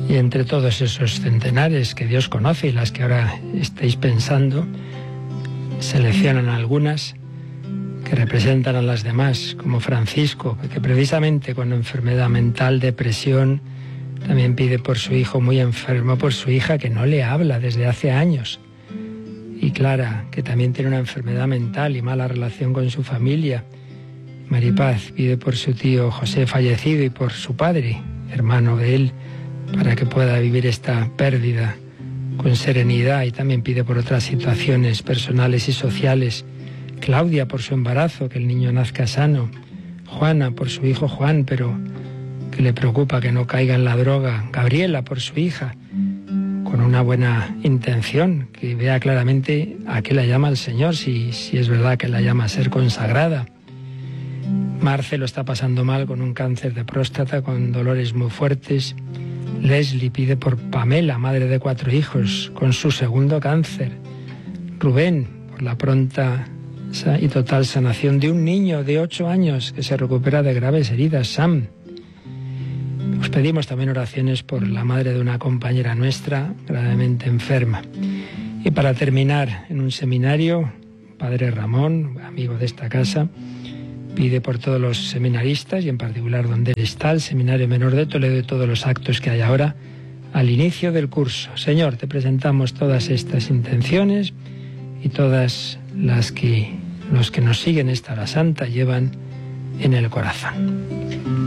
Y entre todos esos centenares que Dios conoce y las que ahora estáis pensando, seleccionan algunas que representan a las demás, como Francisco, que precisamente con enfermedad mental, depresión, también pide por su hijo muy enfermo, por su hija que no le habla desde hace años. Y Clara, que también tiene una enfermedad mental y mala relación con su familia. Maripaz pide por su tío José fallecido y por su padre, hermano de él, para que pueda vivir esta pérdida con serenidad, y también pide por otras situaciones personales y sociales. Claudia por su embarazo, que el niño nazca sano. Juana por su hijo Juan, pero que le preocupa que no caiga en la droga. Gabriela por su hija, con una buena intención, que vea claramente a qué la llama el Señor, si es verdad que la llama a ser consagrada. Marcelo está pasando mal con un cáncer de próstata, con dolores muy fuertes. Leslie pide por Pamela, madre de 4 hijos, con su segundo cáncer. Rubén, por la pronta y total sanación de un niño de 8 años que se recupera de graves heridas. Sam. Os pedimos también oraciones por la madre de una compañera nuestra, gravemente enferma. Y para terminar, en un seminario, Padre Ramón, amigo de esta casa, pide por todos los seminaristas y en particular donde él está, el Seminario Menor de Toledo, y todos los actos que hay ahora al inicio del curso. Señor, te presentamos todas estas intenciones y todas las que los que nos siguen esta hora santa llevan en el corazón.